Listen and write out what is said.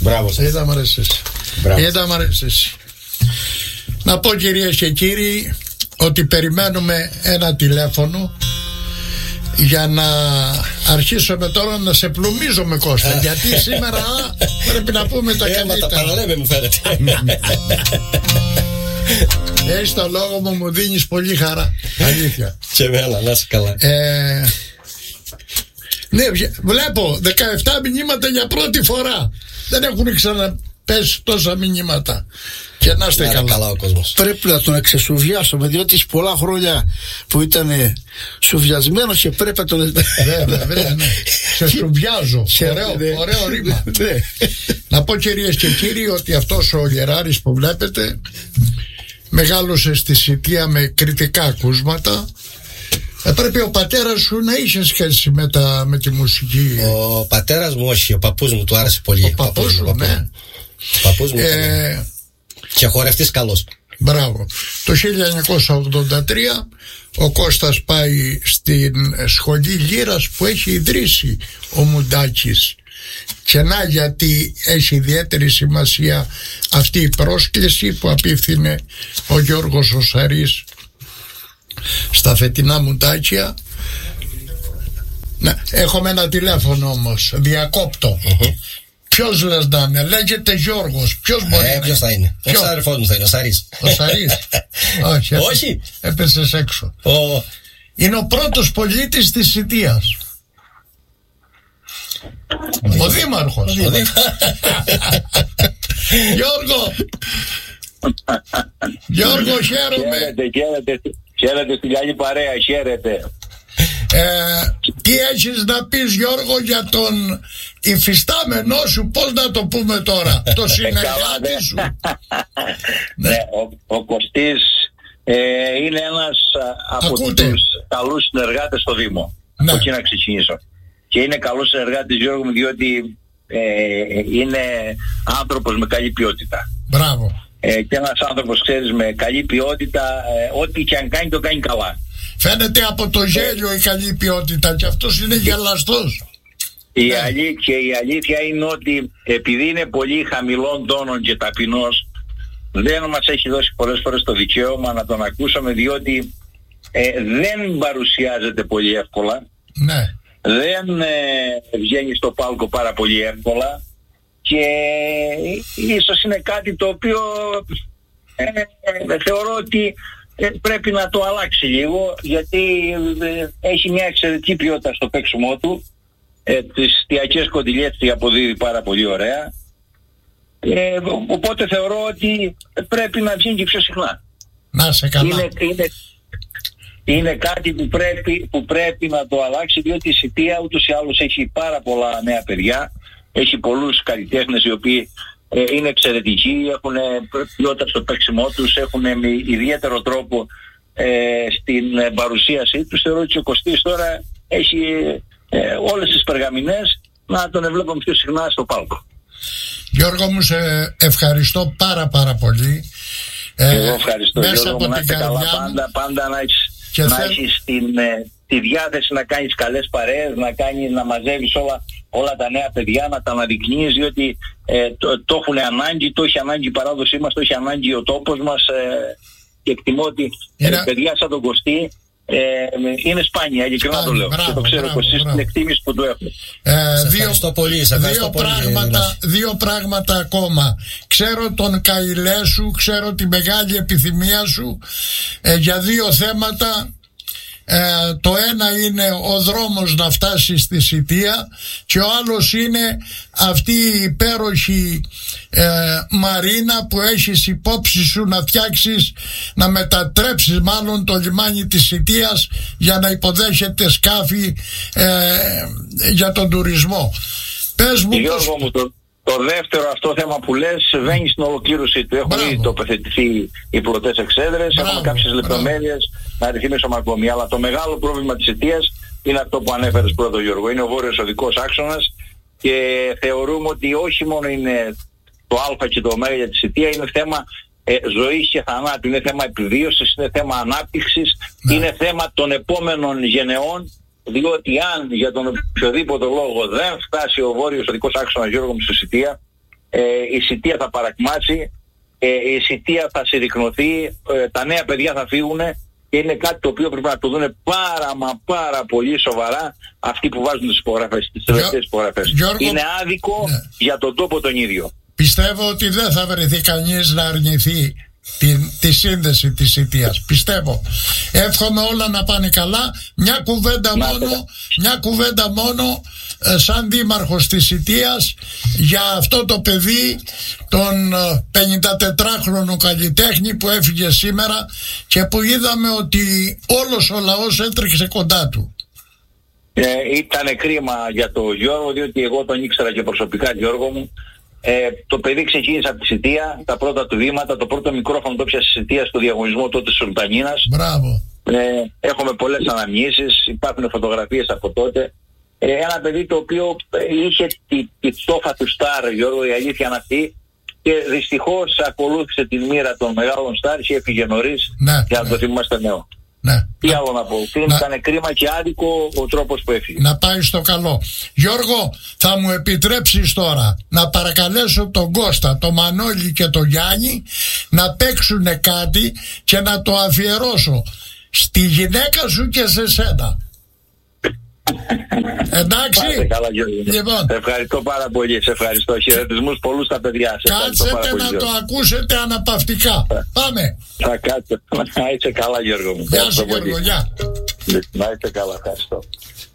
Μπράβο σας. Είδαμε εσείς. Να πω, κυρίες και κύριοι, ότι περιμένουμε ένα τηλέφωνο για να αρχίσουμε τώρα να σε πλουμίζουμε, Κώστα, γιατί σήμερα πρέπει να πούμε τα καλύτερα. Τα παραλέμε, μου φαίνεται. Έχεις το λόγο μου δίνεις πολύ χαρά. Αλήθεια. Και εμένα, να είσαι καλά. Ναι, βλέπω 17 μηνύματα για πρώτη φορά. Δεν έχουν ξαναπέσει τόσα μηνύματα. Και να είστε καλά. Ο κόσμος. Πρέπει να τον εξεσουβιάσουμε, διότι πολλά χρόνια που ήταν σουβιασμένος και πρέπει να τον. Βέβαια, ναι. Σε σουβιάζω. Ωραίο ρήμα. Να πω, κυρίες και κύριοι, ότι αυτός ο Γεράρης που βλέπετε μεγάλωσε στη Σιτία με κριτικά ακούσματα. Πρέπει ο πατέρας σου να είχε σχέση με τη μουσική. Ο πατέρας μου όχι, ο παππούς μου του άρεσε πολύ. Ο παππούς σου, ναι. Ο παππούς μου ήταν και χορευτής καλός. Μπράβο. Το 1983 ο Κώστας πάει στην σχολή λύρας που έχει ιδρύσει ο Μουντάκης. Και να, γιατί έχει ιδιαίτερη σημασία αυτή η πρόσκληση που απίφθινε ο Γιώργος ο Σαρής στα φετινά Μουντάκια. Ναι, έχουμε ένα τηλέφωνο όμως. Διακόπτω. Ποιος λες να είναι? Λέγεται Γιώργος. Ποιος μπορεί να είναι? Ποιος θα είναι? Ο αδερφός μου θα είναι, ο Σαρής. Ο Σαρής. Όχι. Έπεσες έξω. Είναι ο πρώτος πολίτης της Σιτίας. Ο Δήμαρχος. Γιώργο, χαίρομαι. Χαίρετε στην καλή παρέα, χαίρετε. Τι έχεις να πεις, Γιώργο, για τον υφιστάμενό σου, πώς να το πούμε τώρα, το συνεργάτη σου? Ναι, ο Κωστής είναι ένας από τους καλούς συνεργάτες στο Δήμο. Από εκεί να ξεκινήσω. Και είναι καλός συνεργάτης, Γιώργο μου, διότι είναι άνθρωπος με καλή ποιότητα. Μπράβο. Και ένας άνθρωπος, ξέρεις, με καλή ποιότητα, ό,τι και αν κάνει το κάνει καλά. Φαίνεται από το γέλιο η καλή ποιότητα, και αυτός είναι γελαστός. Η αλήθεια είναι ότι επειδή είναι πολύ χαμηλών τόνων και ταπεινός, δεν μας έχει δώσει πολλές φορές το δικαίωμα να τον ακούσουμε, διότι δεν παρουσιάζεται πολύ εύκολα. Ναι. Δεν βγαίνει στο πάλκο πάρα πολύ εύκολα και ίσως είναι κάτι το οποίο θεωρώ ότι πρέπει να το αλλάξει λίγο, γιατί έχει μια εξαιρετική ποιότητα στο παίξιμό του. Τις στιακές κοντιλιές τις αποδίδει πάρα πολύ ωραία, οπότε θεωρώ ότι πρέπει να βγαίνει και πιο συχνά. Να σε καλά. Είναι κάτι που πρέπει να το αλλάξει, διότι η Σιτία ούτως ή άλλως έχει πάρα πολλά νέα παιδιά, έχει πολλούς καλλιτέχνες οι οποίοι είναι εξαιρετικοί, έχουν ποιότητα στο παίξιμό τους, έχουν με ιδιαίτερο τρόπο στην παρουσίασή τους. Θεωρώ ότι ο Κωστής τώρα έχει όλες τις περγαμηνές να τον βλέπουμε πιο συχνά στο πάλκο. Γιώργο μου, σε ευχαριστώ πάρα πολύ. Εγώ ευχαριστώ, μέσα Γιώργο από μου, να την είσαι καλά καρδιά πάντα να έχεις τη διάθεση να κάνεις καλές παρέες, να μαζεύεις όλα τα νέα παιδιά, να τα αναδεικνύεις, διότι το έχουν ανάγκη, το έχει ανάγκη η παράδοσή μας, το έχει ανάγκη ο τόπος μας, και εκτιμώ ότι παιδιά σαν τον Κωστή είναι σπάνια, ειλικρινά το λέω. Και το ξέρω πως εσείς την εκτίμηση που του έχουν. Δύο πράγματα ακόμα. Ξέρω τον καηλέ σου, ξέρω τη μεγάλη επιθυμία σου για δύο θέματα. Το ένα είναι ο δρόμος να φτάσει στη Σιτία, και ο άλλος είναι αυτή η υπέροχη μαρίνα που έχεις υπόψη σου να φτιάξεις, να μετατρέψεις μάλλον το λιμάνι της Σιτίας για να υποδέχεται σκάφη για τον τουρισμό. Πες μου, Γιώργο μου, το δεύτερο αυτό θέμα που λες βαίνει στην ολοκλήρωση του. Έχουν ήδη τοποθετηθεί οι πλωτές εξέδρες, έχουμε κάποιες λεπτομέρειες να ρυθμίσουμε ακόμη. Αλλά το μεγάλο πρόβλημα της Σιτίας είναι αυτό που ανέφερες πρώτο, Γιώργο. Είναι ο βόρειος οδικός άξονας, και θεωρούμε ότι όχι μόνο είναι το Α και το Ω για τη Σιτία, είναι θέμα ζωής και θανάτου, είναι θέμα επιβίωσης, είναι θέμα ανάπτυξης, είναι θέμα των επόμενων γενεών. Διότι αν για τον οποιοδήποτε λόγο δεν φτάσει ο βόρειος οδικός άξονας, Γιώργο μου, στη Σιτία, η Σιτία θα παρακμάσει, η Σιτία θα συρρικνωθεί, τα νέα παιδιά θα φύγουν και είναι κάτι το οποίο πρέπει να το δουν πάρα πολύ σοβαρά αυτοί που βάζουν τις υπογραφές, τις τελευταίες υπογραφές. Είναι άδικο για τον τόπο τον ίδιο. Πιστεύω ότι δεν θα βρεθεί κανείς να αρνηθεί τη σύνδεση της Σιτίας. Πιστεύω. Εύχομαι όλα να πάνε καλά. Μια κουβέντα μόνο σαν δήμαρχος της Σιτίας για αυτό το παιδί, τον 54χρονο καλλιτέχνη που έφυγε σήμερα και που είδαμε ότι όλος ο λαός έτρεξε κοντά του. Ήτανε κρίμα για τον Γιώργο, διότι εγώ τον ήξερα και προσωπικά, Γιώργο μου. Το παιδί ξεκίνησε από τη Σιτία, τα πρώτα του βήματα, το πρώτο μικρόφωνο το πιάσε στη Σιτία στο διαγωνισμό τότε της Σουλτανίνας. Μπράβο. Έχουμε πολλές αναμνήσεις, υπάρχουν φωτογραφίες από τότε. Ένα παιδί το οποίο είχε τη στόφα του στάρ, Γιώργο, η αλήθεια είναι αυτή, και δυστυχώς ακολούθησε την μοίρα των μεγάλων στάρ και έφυγε νωρίς, για να το θυμάστε νέο. Ναι. Τι άλλο να πω. Ήταν κρίμα και άδικο ο τρόπος που έφυγε. Να πάει στο καλό. Γιώργο, θα μου επιτρέψεις τώρα να παρακαλέσω τον Κώστα, τον Μανώλη και τον Γιάννη να παίξουνε κάτι και να το αφιερώσω στη γυναίκα σου και σε σένα. Εντάξει. Καλά, λοιπόν, ευχαριστώ πάρα πολύ. Σε ευχαριστώ. Χαιρετισμούς πολλούς στα παιδιά. Κάτσετε να το ακούσετε αναπαυτικά. Πάμε. Θα κάτσετε. Να είσαι καλά, Γιώργο μου. Γεια σου, Γιώργο. Γεια. Να είσαι καλά. Ευχαριστώ.